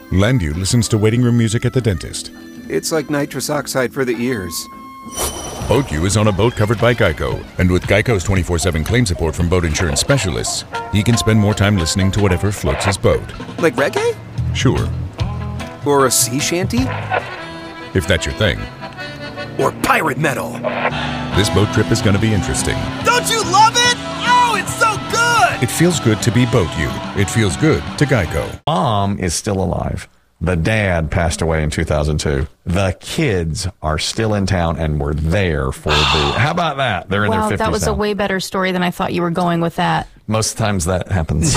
Landu listens to waiting room music at the dentist. It's like nitrous oxide for the ears. BoatU is on a boat covered by Geico, and with Geico's 24/7 claim support from boat insurance specialists, he can spend more time listening to whatever floats his boat. Like reggae? Sure, Or a sea shanty? if that's your thing. Or pirate metal? This boat trip is going to be interesting. Don't you love it? Oh, it's so good! It feels good to be BoatU. It feels good to Geico. Mom is still alive. The dad passed away in 2002. The kids are still in town and were there for the... How about that? They're in their 50s Wow, that was now. a way better story than I thought you were going with that. Most times that happens.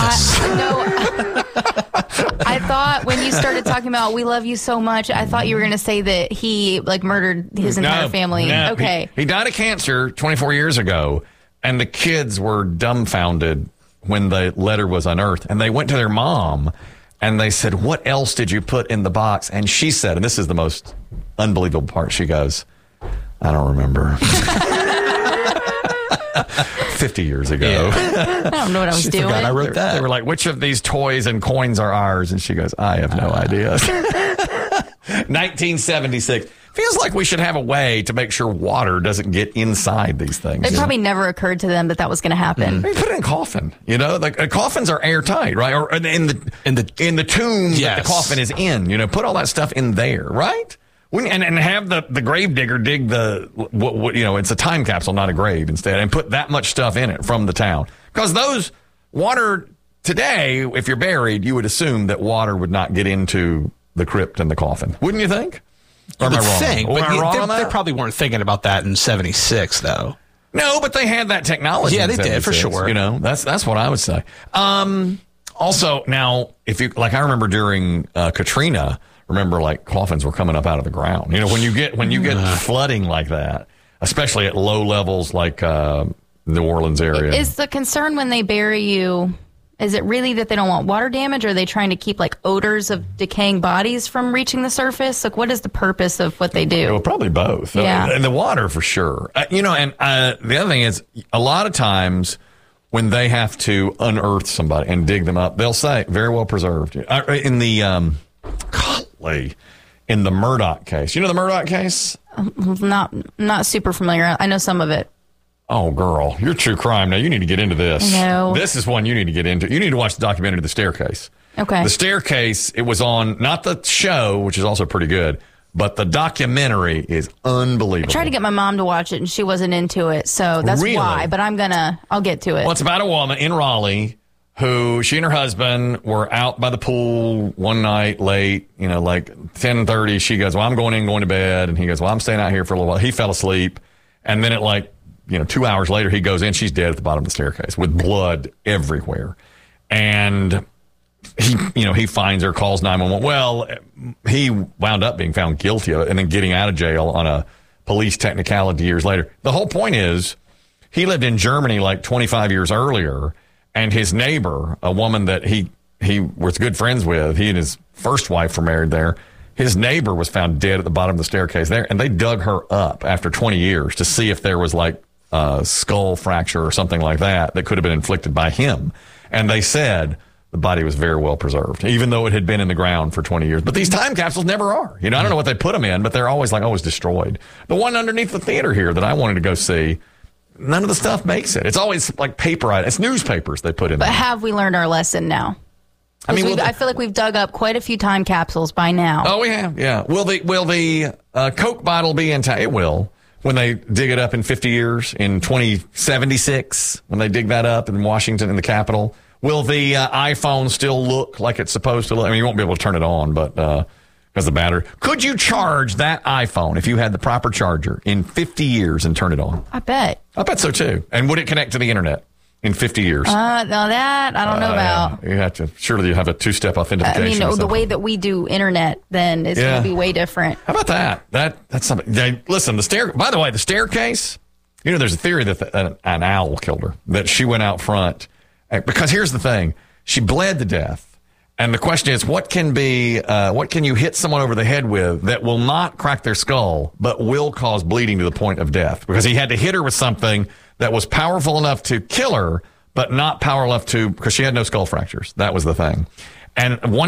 I thought when you started talking about we love you so much, I thought you were going to say that he murdered his entire family. No. Okay. He died of cancer 24 years ago, and the kids were dumbfounded when the letter was unearthed. And they went to their mom, and they said, "What else did you put in the box?" And she said, and this is the most unbelievable part, she goes, "I don't remember." 50 years ago. I don't know what I was doing. Forgot I wrote that. They were like, "Which of these toys and coins are ours?" And she goes, "I have no idea." 1976. Feels like we should have a way to make sure water doesn't get inside these things. It probably never occurred to them that was going to happen. I mean, put it in a coffin. You know, like coffins are airtight, right? Or in the tomb that the coffin is in. You know, put all that stuff in there, right? And have the grave digger dig what you know, it's a time capsule, not a grave instead, and put that much stuff in it from the town. Because those water today, if you're buried, you would assume that water would not get into the crypt and the coffin. Wouldn't you think? Or am I wrong? But Am I wrong on they that? probably weren't thinking about that in 76, though. No, but they had that technology. Yeah, in they did, for 76, sure. You know, that's what I would say. Also, now, if you like, I remember during Katrina, like coffins were coming up out of the ground. You know, when you get flooding like that, especially at low levels like New Orleans area. Is the concern when they bury you, is it really that they don't want water damage, or are they trying to keep like odors of decaying bodies from reaching the surface? Like, what is the purpose of what they do? Well, probably both. Yeah. And the water for sure. You know, and the other thing is, a lot of times when they have to unearth somebody and dig them up, they'll say, very well preserved. In the Murdoch case. You know the Murdoch case? Not super familiar. I know some of it. Oh, girl, you're true crime. Now, you need to get into this. No. This is one you need to get into. You need to watch the documentary, The Staircase. Okay. The Staircase, it was on, not the show, which is also pretty good, but the documentary is unbelievable. I tried to get my mom to watch it, and she wasn't into it, so that's Really? why. But I'll get to it. Well, it's about a woman in Raleigh who, she and her husband were out by the pool one night late, you know, like 10:30. She goes, "Well, I'm going to bed." And he goes, "Well, I'm staying out here for a little while." He fell asleep. And then 2 hours later, he goes in. She's dead at the bottom of the staircase with blood everywhere. And he finds her, calls 911. Well, he wound up being found guilty of it and then getting out of jail on a police technicality years later. The whole point is, he lived in Germany like 25 years earlier, and his neighbor, a woman that he was good friends with, he and his first wife were married there. His neighbor was found dead at the bottom of the staircase there, and they dug her up after 20 years to see if there was like a skull fracture or something like that could have been inflicted by him. And they said the body was very well preserved, even though it had been in the ground for 20 years. But these time capsules never are. You know, I don't know what they put them in, but they're always destroyed. The one underneath the theater here that I wanted to go see, none of the stuff makes it. It's always like paper. It's newspapers they put in But there. have we learned our lesson now? I feel like we've dug up quite a few time capsules by now. Oh, we have, yeah. Will the Coke bottle be in time? It will. When they dig it up in 50 years, in 2076, when they dig that up in Washington, in the Capitol, will the iPhone still look like it's supposed to look? I mean, you won't be able to turn it on, but because the battery. Could you charge that iPhone, if you had the proper charger, in 50 years and turn it on? I bet. I bet so, too. And would it connect to the internet in 50 years? Now that I don't know about. Yeah. You have to, surely you have a two-step authentication. I mean, or the something. way that we do internet then is going to be way different. How about that? That's something. Listen, by the way, the staircase, you know, there's a theory that an owl killed her, that she went out front. Because here's the thing. She bled to death. And the question is, what can you hit someone over the head with that will not crack their skull, but will cause bleeding to the point of death? Because he had to hit her with something that was powerful enough to kill her, but not powerful enough because she had no skull fractures. That was the thing. And one